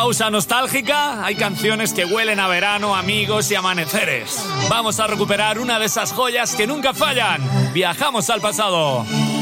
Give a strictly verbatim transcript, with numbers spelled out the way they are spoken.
Pausa nostálgica. Hay canciones que huelen a verano, amigos y amaneceres. Vamos a recuperar una de esas joyas que nunca fallan. Viajamos al pasado.